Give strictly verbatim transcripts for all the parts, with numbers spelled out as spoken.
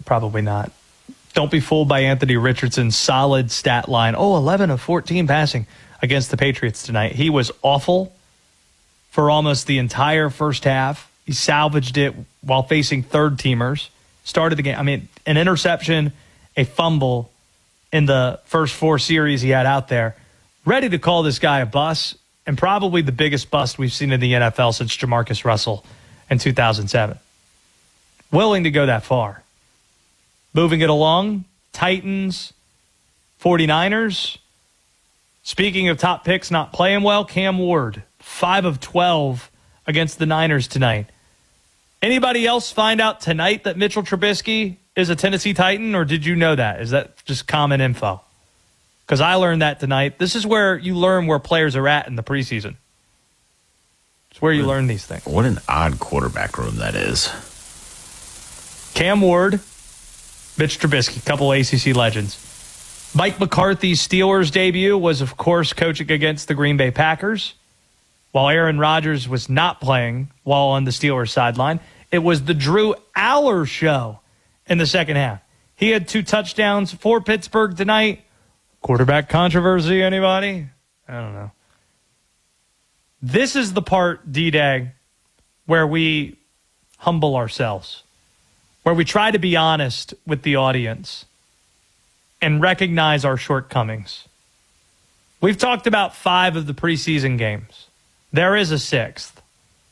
probably not. Don't be fooled by Anthony Richardson's solid stat line. Oh, eleven of fourteen passing against the Patriots tonight. He was awful for almost the entire first half. He salvaged it while facing third-teamers. Started the game. I mean, an interception, a fumble in the first four series he had out there. Ready to call this guy a bust, and probably the biggest bust we've seen in the N F L since Jamarcus Russell in two thousand seven. Willing to go that far. Moving it along, Titans, 49ers. Speaking of top picks not playing well, Cam Ward, five of twelve against the Niners tonight. Anybody else find out tonight that Mitchell Trubisky is a Tennessee Titan, or did you know that? Is that just common info? Because I learned that tonight. This is where you learn where players are at in the preseason. It's where you learn these things. What an odd quarterback room that is. Cam Ward, Mitch Trubisky, couple A C C legends. Mike McCarthy's Steelers debut was, of course, coaching against the Green Bay Packers. While Aaron Rodgers was not playing while on the Steelers sideline, it was the Drew Aller show in the second half. He had two touchdowns for Pittsburgh tonight. Quarterback controversy, anybody? I don't know. This is the part, D-Day, where we humble ourselves, where we try to be honest with the audience and recognize our shortcomings. We've talked about five of the preseason games. There is a sixth.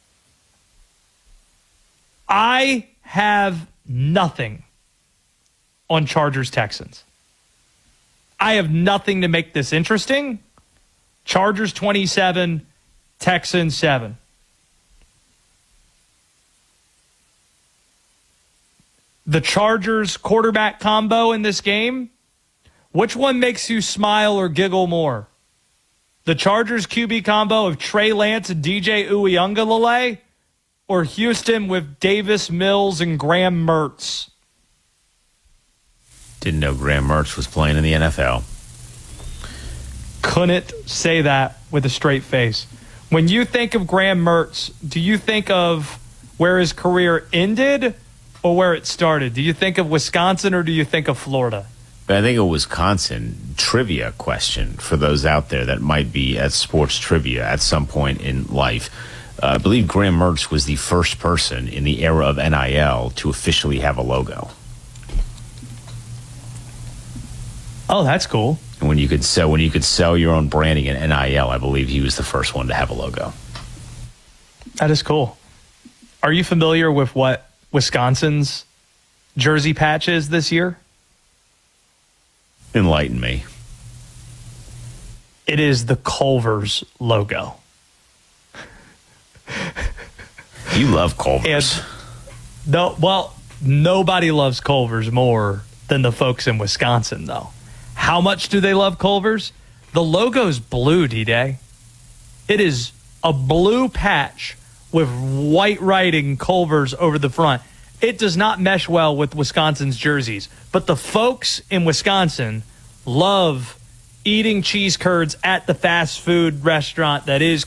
I have nothing on Chargers-Texans. I have nothing to make this interesting. Chargers twenty-seven, Texans seven. The Chargers quarterback combo in this game, which one makes you smile or giggle more? The Chargers Q B combo of Trey Lance and D J Uiagalelei, or Houston with Davis Mills and Graham Mertz? Didn't know Graham Mertz was playing in the N F L. Couldn't say that with a straight face. When you think of Graham Mertz, do you think of where his career ended or where it started? Do you think of Wisconsin or do you think of Florida? I think a Wisconsin trivia question for those out there that might be at sports trivia at some point in life. Uh, I believe Graham Mertz was the first person in the era of N I L to officially have a logo. Oh, that's cool. And when you could sell when you could sell your own branding in N I L, I believe he was the first one to have a logo. That is cool. Are you familiar with what Wisconsin's jersey patch is this year? Enlighten me. It is the Culver's logo. You love Culver's. And no, well, nobody loves Culver's more than the folks in Wisconsin, though. How much do they love Culver's? The logo's blue, D-Day. It is a blue patch with white writing Culver's over the front. It does not mesh well with Wisconsin's jerseys. But the folks in Wisconsin love eating cheese curds at the fast food restaurant that is